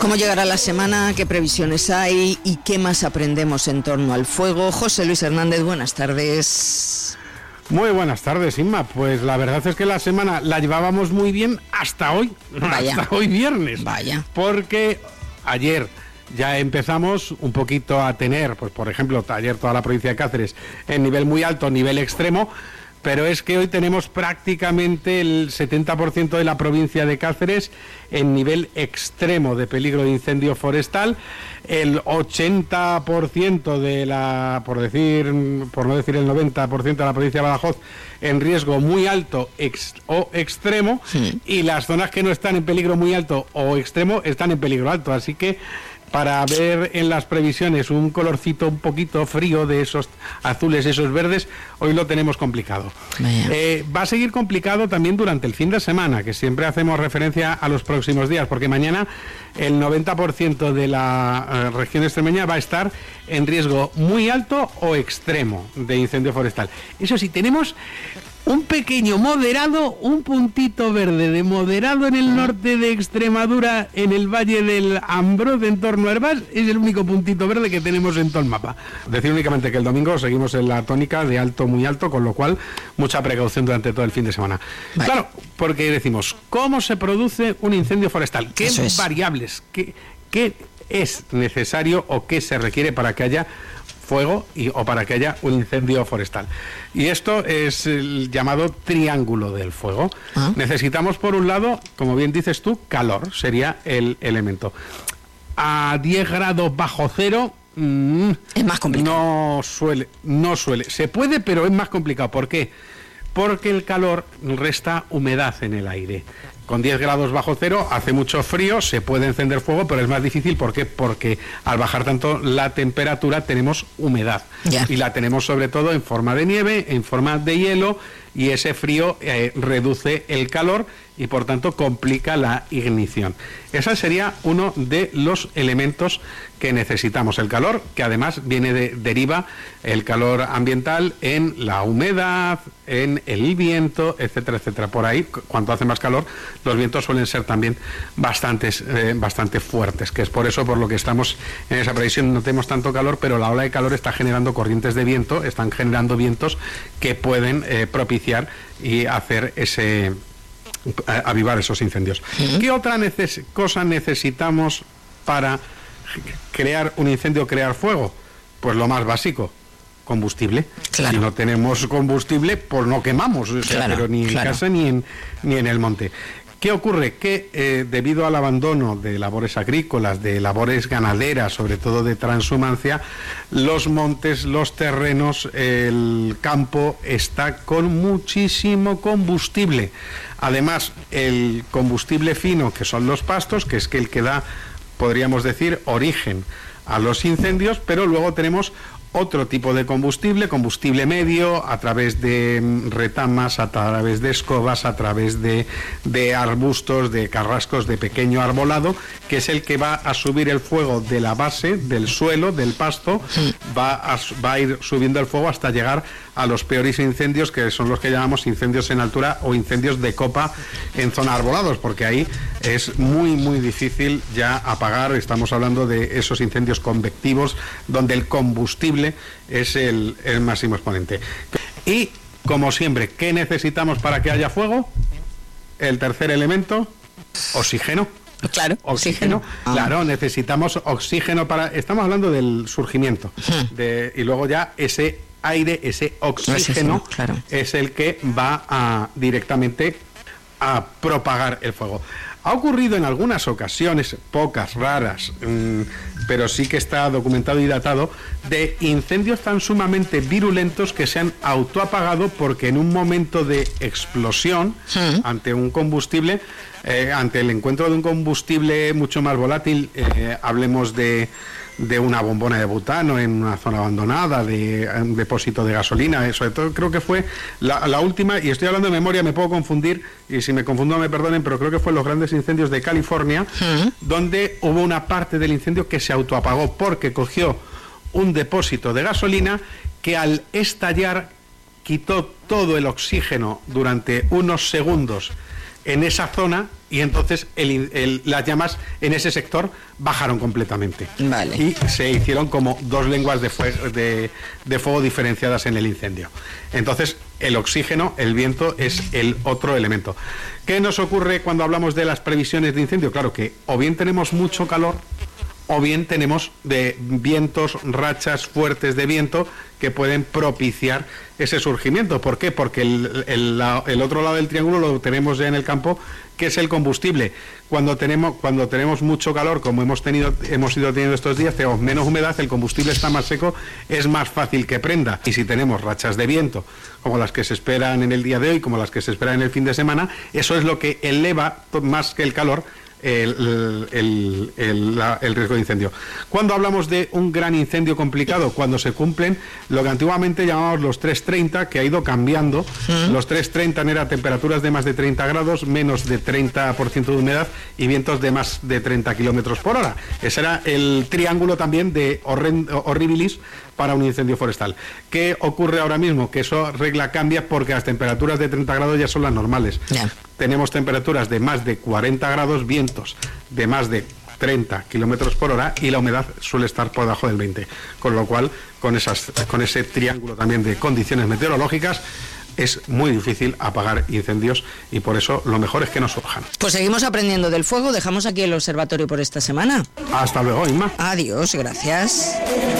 ¿Cómo llegará la semana? ¿Qué previsiones hay? ¿Y qué más aprendemos en torno al fuego? José Luis Hernández, buenas tardes. Muy buenas tardes, Inma. Pues la verdad es que la semana la llevábamos muy bien hasta hoy. Vaya. Hasta hoy viernes. Vaya. Porque ayer ya empezamos un poquito a tener, pues por ejemplo, ayer toda la provincia de Cáceres en nivel muy alto, nivel extremo, pero es que hoy tenemos prácticamente el 70% de la provincia de Cáceres en nivel extremo de peligro de incendio forestal, el 80% de la, por no decir el 90% de la provincia de Badajoz en riesgo muy alto o extremo, sí. Y las zonas que no están en peligro muy alto o extremo están en peligro alto, así que para ver en las previsiones un colorcito un poquito frío de esos azules, esos verdes, hoy lo tenemos complicado. Va a seguir complicado también durante el fin de semana, que siempre hacemos referencia a los próximos días, porque mañana el 90% de la región extremeña va a estar en riesgo muy alto o extremo de incendio forestal. Eso sí, tenemos un pequeño moderado, un puntito verde de moderado en el norte de Extremadura, en el valle del Ambroz, en torno a Hervás, es el único puntito verde que tenemos en todo el mapa. Decir únicamente que el domingo seguimos en la tónica de alto muy alto, con lo cual mucha precaución durante todo el fin de semana. Vale. Claro, porque decimos, ¿cómo se produce un incendio forestal? ¿Qué variables? ¿Qué es necesario o qué se requiere para que haya fuego o para que haya un incendio forestal? Y esto es el llamado triángulo del fuego. Necesitamos, por un lado, como bien dices tú, calor sería el elemento. A 10 grados bajo cero es más complicado. No suele. Se puede, pero es más complicado. ¿Por qué? Porque el calor resta humedad en el aire. Con 10 grados bajo cero hace mucho frío, se puede encender fuego, pero es más difícil. ¿Por qué? Porque al bajar tanto la temperatura tenemos humedad. Y la tenemos sobre todo en forma de nieve, en forma de hielo, y ese frío reduce el calor y por tanto complica la ignición. Ese sería uno de los elementos que necesitamos. El calor, que además deriva el calor ambiental en la humedad, en el viento, etcétera, etcétera. Por ahí, cuanto hace más calor, los vientos suelen ser también bastante fuertes, que es por eso por lo que estamos en esa previsión. No tenemos tanto calor, pero la ola de calor está generando corrientes de viento, están generando vientos que pueden propiciar y hacer avivar esos incendios. ¿Qué otra cosa necesitamos para crear un incendio, crear fuego? Pues lo más básico, combustible. Claro. Si no tenemos combustible, pues no quemamos, pero ni en casa ni en el monte. ¿Qué ocurre? Que debido al abandono de labores agrícolas, de labores ganaderas, sobre todo de transhumancia, los montes, los terrenos, el campo está con muchísimo combustible. Además, el combustible fino, que son los pastos, que es el que da, podríamos decir, origen a los incendios, pero luego tenemos otro tipo de combustible medio, a través de retamas, a través de escobas, a través de arbustos, de carrascos, de pequeño arbolado, que es el que va a subir el fuego de la base, del suelo, del pasto, va a ir subiendo el fuego hasta llegar a los peores incendios, que son los que llamamos incendios en altura o incendios de copa en zona arbolados, porque ahí es muy, muy difícil ya apagar. Estamos hablando de esos incendios convectivos, donde el combustible es el máximo exponente. Y, como siempre, ¿qué necesitamos para que haya fuego? El tercer elemento, oxígeno. Claro, oxígeno. Claro, necesitamos oxígeno para... Estamos hablando del surgimiento. Y luego ya ese aire, ese oxígeno, claro, es el que va directamente a propagar el fuego. Ha ocurrido en algunas ocasiones, pocas, raras, pero sí que está documentado y datado, de incendios tan sumamente virulentos que se han autoapagado porque en un momento de explosión, ante un combustible, ante el encuentro de un combustible mucho más volátil, hablemos de una bombona de butano en una zona abandonada, de un depósito de gasolina, sobre todo creo que fue la última, y estoy hablando de memoria, me puedo confundir, y si me confundo me perdonen, pero creo que fue los grandes incendios de California, donde hubo una parte del incendio que se autoapagó porque cogió un depósito de gasolina que al estallar quitó todo el oxígeno durante unos segundos en esa zona y entonces las llamas en ese sector bajaron completamente. Vale. Y se hicieron como dos lenguas de fuego diferenciadas en el incendio. Entonces, el oxígeno, el viento, es el otro elemento. ¿Qué nos ocurre cuando hablamos de las previsiones de incendio? Claro que o bien tenemos mucho calor, o bien tenemos de vientos, rachas fuertes de viento que pueden propiciar ese surgimiento. ¿Por qué? Porque el otro lado del triángulo lo tenemos ya en el campo, que es el combustible. Cuando tenemos mucho calor, como hemos ido teniendo estos días, tenemos menos humedad, el combustible está más seco, es más fácil que prenda. Y si tenemos rachas de viento, como las que se esperan en el día de hoy, como las que se esperan en el fin de semana, eso es lo que eleva más que el calor el riesgo de incendio. Cuando hablamos de un gran incendio complicado, cuando se cumplen lo que antiguamente llamábamos los 330, que ha ido cambiando. Los 330 eran temperaturas de más de 30 grados, menos de 30% de humedad y vientos de más de 30 kilómetros por hora. Ese era el triángulo también de horribilis para un incendio forestal. ¿Qué ocurre ahora mismo? Que esa regla cambia porque las temperaturas de 30 grados ya son las normales. Yeah. Tenemos temperaturas de más de 40 grados, vientos de más de 30 kilómetros por hora y la humedad suele estar por debajo del 20. Con lo cual, con ese triángulo también de condiciones meteorológicas, es muy difícil apagar incendios y por eso lo mejor es que no surjan. Pues seguimos aprendiendo del fuego. Dejamos aquí el observatorio por esta semana. Hasta luego, Inma. Adiós, gracias.